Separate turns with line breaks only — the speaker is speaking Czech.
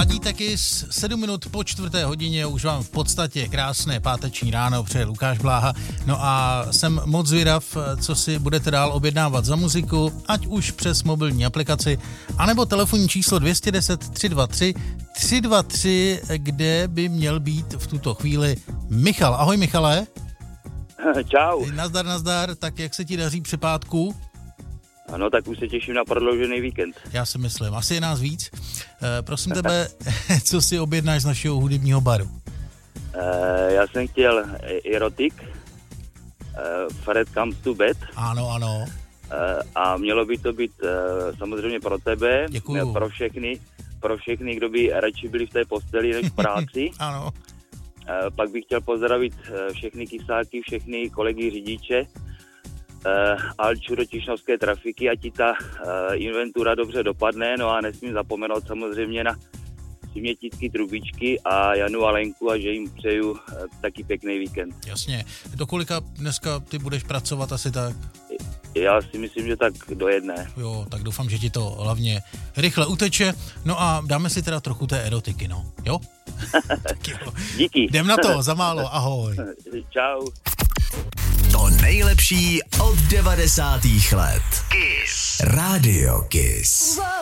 Ladíte Kiss, 7 minut po 4:00, už vám v podstatě krásné páteční ráno přeje Lukáš Bláha. No a jsem moc zvědav, co si budete dál objednávat za muziku, ať už přes mobilní aplikaci, anebo telefonní číslo 210 323 323, kde by měl být v tuto chvíli Michal. Ahoj Michale.
Čau.
Nazdar, tak jak se ti daří při pátku?
Ano, tak už se těším na prodloužený víkend.
Já si myslím, asi je nás víc. Prosím tebe, co si objednáš z našeho hudebního baru?
Já jsem chtěl Erotic, Fred Comes to Bed.
Ano.
A mělo by to být samozřejmě pro tebe,
Děkuju.
Pro všechny, kdo by radši byli v té posteli než v práci.
Ano.
Pak bych chtěl pozdravit všechny kysáky, všechny kolegy řidiče, Alču do Tišnovské trafiky, ať ti ta inventura dobře dopadne, no a nesmím zapomenout samozřejmě na Simětický trubičky a Janu a Lenku a že jim přeju taky pěkný víkend.
Jasně. Do kolika dneska ty budeš pracovat asi tak?
Já si myslím, že tak do 1.
Jo, tak doufám, že ti to hlavně rychle uteče. No a dáme si teda trochu té erotiky, no. Jo? Tak jo.
Díky.
Jdem na to, za málo, ahoj.
Čau.
To nejlepší od 90. let. Kiss. Radio Kiss.